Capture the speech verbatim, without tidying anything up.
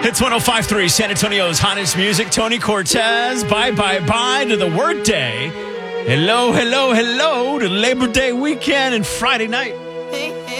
It's one oh five point three, San Antonio's hottest music. Tony Cortez, bye, bye, bye to the work day. Hello, hello, hello to Labor Day weekend and Friday night.